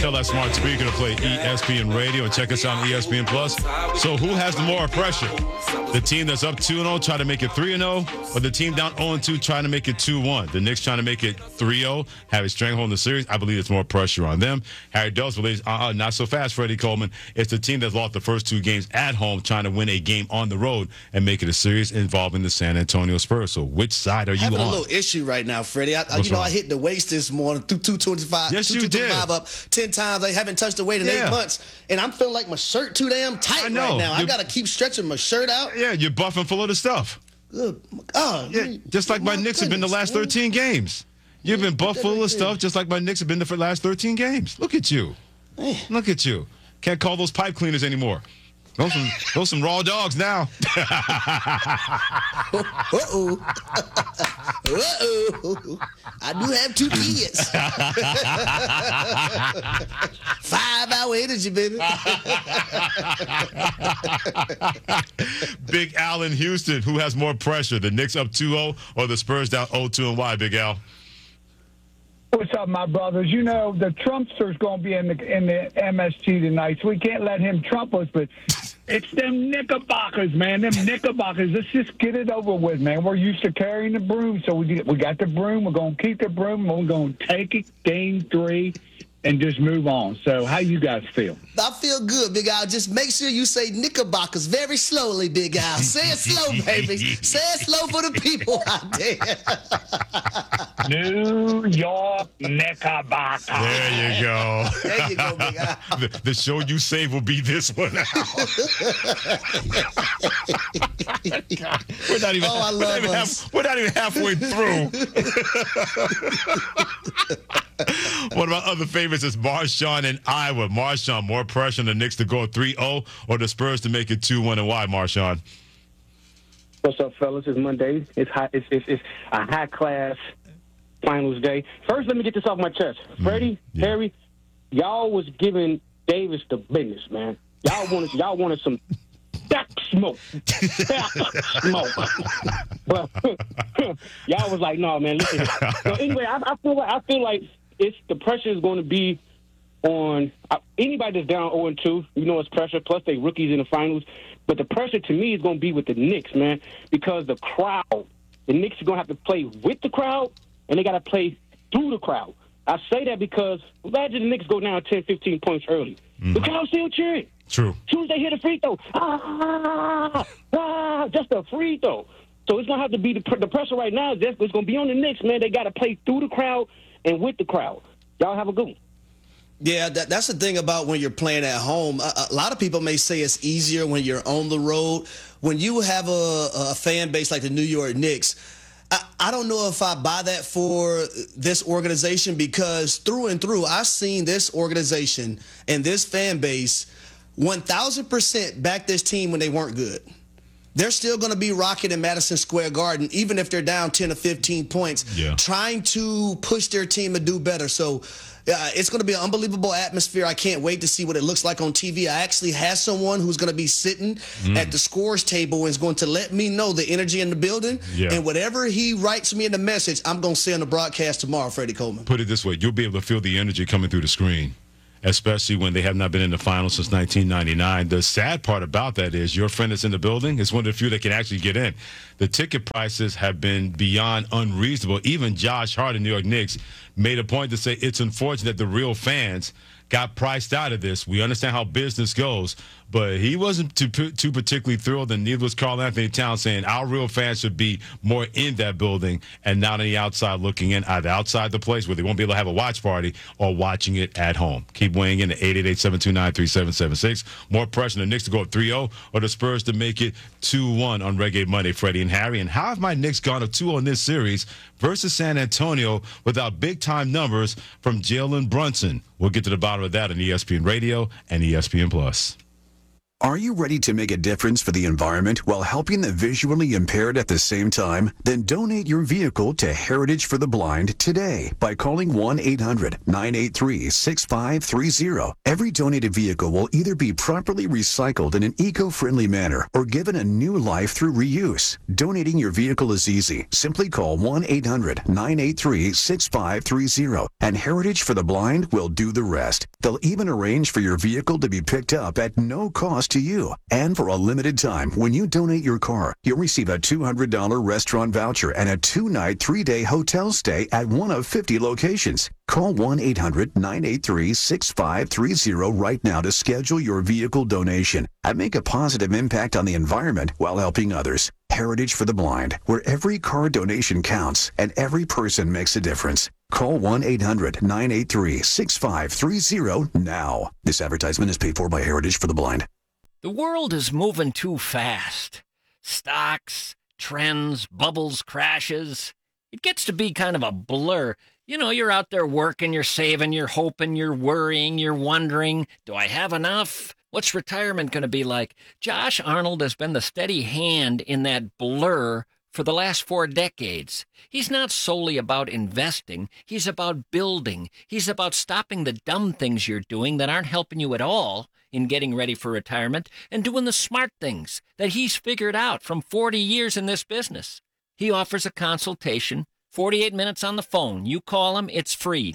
Tell that smart speaker to play ESPN Radio and check us out on ESPN Plus. So who has the more pressure? The team that's up 2-0 trying to make it 3-0, or the team down 0-2 trying to make it 2-1? The Knicks trying to make it 3-0, have a stranglehold in the series. I believe it's more pressure on them. Harry Dubs believes, not so fast, Freddie Coleman. It's the team that's lost the first 2 games at home trying to win a game on the road and make it a series involving the San Antonio Spurs. So which side are you on? I'm having a little issue right now, Freddie. I hit the waist this morning, 225. Yes, you did. Up 10 times. I haven't touched the weight in 8 months, and I'm feeling like my shirt too damn tight right now. I got to keep stretching my shirt out. Yeah, you're buffing full of the stuff. Good God. Yeah, just like my Knicks have been the last 13 games. You've been buff full of stuff just like my Knicks have been the last 13 games. Look at you. Look at you. Can't call those pipe cleaners anymore. Those some raw dogs now. Uh-oh. Uh-oh. I do have 2 kids. 5-hour energy, baby. Big Al in Houston, who has more pressure? The Knicks up 2-0 or the Spurs down 0-2, and why, Big Al? What's up, my brothers? You know, the Trumpster's going to be in the MSG tonight, so we can't let him trump us, but it's them Knickerbockers, man, them Knickerbockers. Let's just get it over with, man. We're used to carrying the broom, so we got the broom. We're going to keep the broom. We're going to take it, game 3, and just move on. So how you guys feel? I feel good, Big Al. Just make sure you say Knickerbockers very slowly, Big Al. Say it slow, baby. Say it slow for the people out there. New York Knickerbockers. There you go. There you go, Big Al. The show you save will be this one now. We're not even halfway through. What about other favorites? It's Marshawn and Iowa. Marshawn, more pressure on the Knicks to go 3-0 or the Spurs to make it 2-1, and why, Marshawn? What's up, fellas? It's Monday. It's a high-class finals day. First, let me get this off my chest. Freddie, Harry, y'all was giving Davis the business, man. Y'all wanted some back smoke. Back smoke. Well, y'all was like, no, man, listen. So anyway, I feel like it's the pressure is going to be on anybody that's down 0-2. You know, it's pressure. Plus, they rookies in the finals. But the pressure to me is going to be with the Knicks, man, because the crowd. The Knicks are going to have to play with the crowd, and they got to play through the crowd. I say that because imagine the Knicks go down 10, 15 points early. The crowd's still cheering. True. As soon as they hit a free throw, just a free throw. So it's going to have to be the pressure right now. It's going to be on the Knicks, man. They got to play through the crowd and with the crowd. Y'all have a good one. Yeah, that's the thing about when you're playing at home. A lot of people may say it's easier when you're on the road. When you have a fan base like the New York Knicks, I don't know if I buy that for this organization, because through and through, I've seen this organization and this fan base 1,000% back this team when they weren't good. They're still going to be rocking in Madison Square Garden, even if they're down 10 or 15 points, trying to push their team to do better. So it's going to be an unbelievable atmosphere. I can't wait to see what it looks like on TV. I actually have someone who's going to be sitting at the scores table and is going to let me know the energy in the building. And whatever he writes me in the message, I'm going to say on the broadcast tomorrow, Freddie Coleman. Put it this way. You'll be able to feel the energy coming through the screen, especially when they have not been in the finals since 1999. The sad part about that is your friend that's in the building is one of the few that can actually get in. The ticket prices have been beyond unreasonable. Even Josh Hart in New York Knicks made a point to say it's unfortunate that the real fans got priced out of this. We understand how business goes, but he wasn't too particularly thrilled, and neither was Karl Anthony Towns, saying our real fans should be more in that building and not on the outside looking in, either outside the place where they won't be able to have a watch party or watching it at home. Keep weighing in at 888-729-3776. More pressure on the Knicks to go up 3-0 or the Spurs to make it 2-1 on Reggae Monday, Freddie and Harry. And how have my Knicks gone up 2-0 in this series versus San Antonio without big-time numbers from Jalen Brunson? We'll get to the bottom of that on ESPN Radio and ESPN Plus. Are you ready to make a difference for the environment while helping the visually impaired at the same time? Then donate your vehicle to Heritage for the Blind today by calling 1-800-983-6530. Every donated vehicle will either be properly recycled in an eco-friendly manner or given a new life through reuse. Donating your vehicle is easy. Simply call 1-800-983-6530 and Heritage for the Blind will do the rest. They'll even arrange for your vehicle to be picked up at no cost to you. And for a limited time, when you donate your car, you'll receive a $200 restaurant voucher and a 2-night, 3-day hotel stay at one of 50 locations. Call 1-800-983-6530 right now to schedule your vehicle donation and make a positive impact on the environment while helping others. Heritage for the Blind, where every car donation counts and every person makes a difference. Call 1-800-983-6530 now. This advertisement is paid for by Heritage for the Blind. The world is moving too fast. Stocks, trends, bubbles, crashes. It gets to be kind of a blur. You know, you're out there working, you're saving, you're hoping, you're worrying, you're wondering, do I have enough? What's retirement going to be like? Josh Arnold has been the steady hand in that blur for the last 4 decades. He's not solely about investing. He's about building. He's about stopping the dumb things you're doing that aren't helping you at all in getting ready for retirement and doing the smart things that he's figured out from 40 years in this business. He offers a consultation, 48 minutes on the phone. You call him, it's free,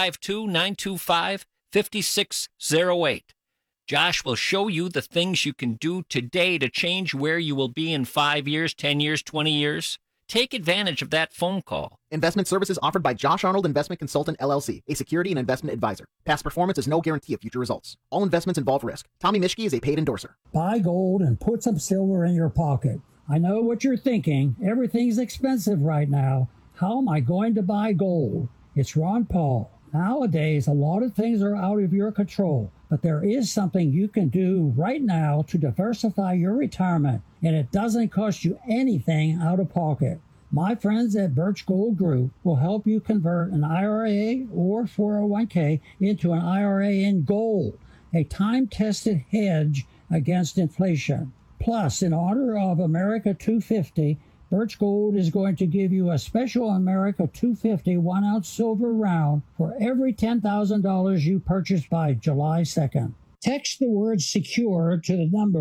952-925-5608. Josh will show you the things you can do today to change where you will be in 5 years, 10 years, 20 years. Take advantage of that phone call. Investment services offered by Josh Arnold Investment Consultant, LLC, a security and investment advisor. Past performance is no guarantee of future results. All investments involve risk. Tommy Mischke is a paid endorser. Buy gold and put some silver in your pocket. I know what you're thinking. Everything's expensive right now. How am I going to buy gold? It's Ron Paul. Nowadays, a lot of things are out of your control, but there is something you can do right now to diversify your retirement, and it doesn't cost you anything out of pocket. My friends at Birch Gold Group will help you convert an IRA or 401k into an IRA in gold, a time-tested hedge against inflation. Plus, in honor of America 250, Birch Gold is going to give you a special America 250 1-ounce silver round for every $10,000 you purchase by July 2nd. Text the word SECURE to the number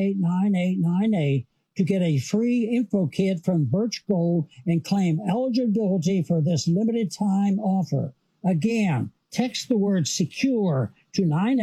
989898 to get a free info kit from Birch Gold and claim eligibility for this limited time offer. Again, text the word SECURE to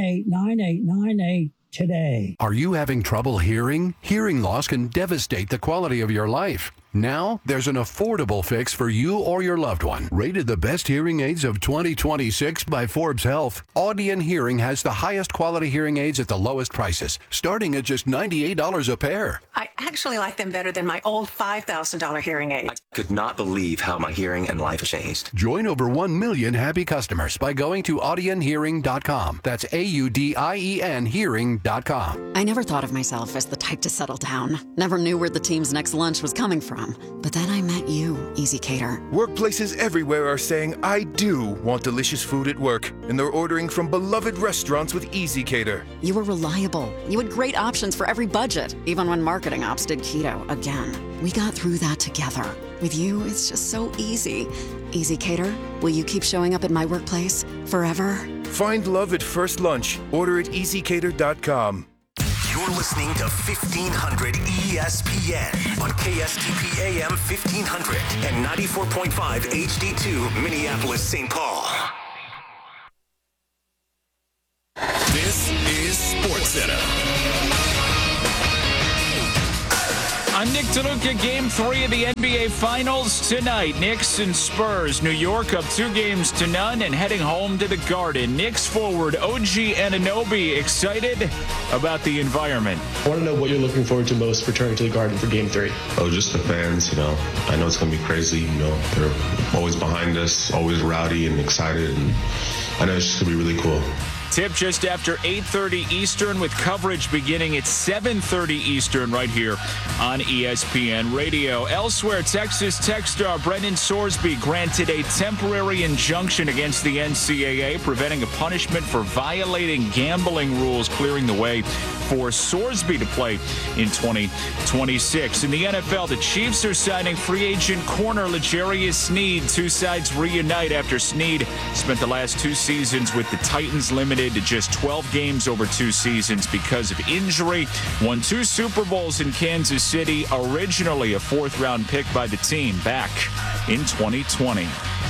989898 today. Are you having trouble hearing? Hearing loss can devastate the quality of your life. Now, there's an affordable fix for you or your loved one. Rated the best hearing aids of 2026 by Forbes Health, Audion Hearing has the highest quality hearing aids at the lowest prices, starting at just $98 a pair. I actually like them better than my old $5,000 hearing aid. I could not believe how my hearing and life changed. Join over 1 million happy customers by going to audionhearing.com. That's AUDIEN hearing.com. I never thought of myself as the type to settle down. Never knew where the team's next lunch was coming from. But then I met you, Easy Cater. Workplaces everywhere are saying, I do want delicious food at work, and they're ordering from beloved restaurants with Easy Cater. You were reliable. You had great options for every budget, even when marketing ops did keto again. We got through that together. With you, it's just so easy. Easy Cater, will you keep showing up at my workplace forever? Find love at first lunch. Order at easycater.com. You're listening to 1500 ESPN on KSTP AM 1500 and 94.5 HD2 Minneapolis, St. Paul. This is SportsCenter. I'm Nick DeLuca. Game 3 of the NBA Finals tonight. Knicks and Spurs. New York up 2-0 and heading home to the Garden. Knicks forward OG Anunoby excited about the environment. I want to know what you're looking forward to most returning to the Garden for Game 3. Oh, just the fans, I know it's going to be crazy. They're always behind us, always rowdy and excited. And I know it's just going to be really cool. Tip just after 8:30 Eastern with coverage beginning at 7:30 Eastern right here on ESPN Radio. Elsewhere, Texas Tech star Brendan Sorsby granted a temporary injunction against the NCAA, preventing a punishment for violating gambling rules, clearing the way for Sorsby to play in 2026. In the NFL, the Chiefs are signing free agent corner L'Jarius Sneed. Two sides reunite after Sneed spent the last 2 seasons with the Titans, limited to just 12 games over 2 seasons because of injury. Won 2 Super Bowls in Kansas City, originally a 4th-round pick by the team back in 2020.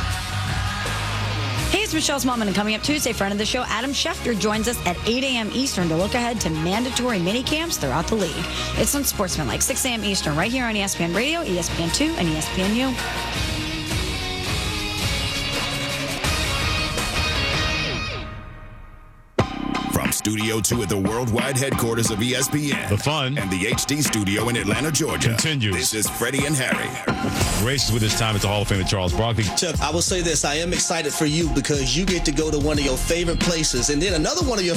Hey, it's Michelle Smallman, and coming up Tuesday, friend of the show, Adam Schefter joins us at 8 a.m. Eastern to look ahead to mandatory mini camps throughout the league. It's on Sportsmanlike, 6 a.m. Eastern, right here on ESPN Radio, ESPN2, and ESPNU. From Studio 2 at the worldwide headquarters of ESPN. The fun. And the HD studio in Atlanta, Georgia. Continues. This is Freddie and Harry. Races with his time at the Hall of Fame of Charles Barkley. Chuck, I will say this. I am excited for you because you get to go to one of your favorite places. And then another one of your